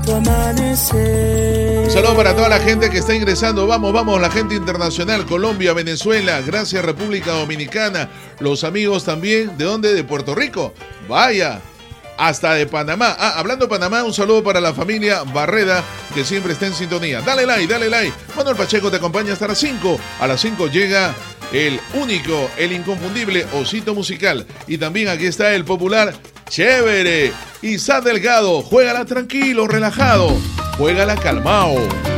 tu amanecer. Un saludo para toda la gente que está ingresando. Vamos, vamos, la gente internacional, Colombia, Venezuela, gracias República Dominicana, los amigos también, ¿de dónde? De Puerto Rico. Vaya, hasta de Panamá. Hablando de Panamá, un saludo para la familia Barreda, que siempre está en sintonía. Dale like, dale like. Manuel Pacheco te acompaña hasta las 5. A las 5 llega el único, el inconfundible Osito Musical. Y también aquí está el popular Chévere. Isaac Delgado, juégala tranquilo, relajado. Juégala calmao.